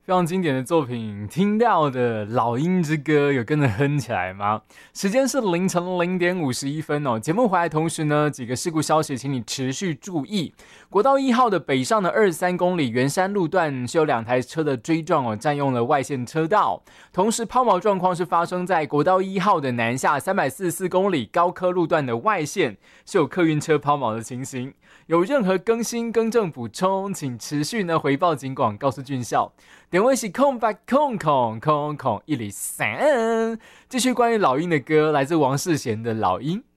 非常经典的作品，听到的老鹰之歌有跟着哼起来吗？时间是凌晨0:51哦。节目回来同时呢，几个事故消息，请你持续注意。国道1号的北上的23公里圆山路段是有2台车的追撞哦，占用了外线车道。同时抛锚状况是发生在国道1号的南下344公里高科路段的外线，是有客运车抛锚的情形。有任何更新、更正、补充，请持续呢回报警广，告诉俊孝。点位是空103。继续关于老鹰的歌，来自王世贤的《老鹰》。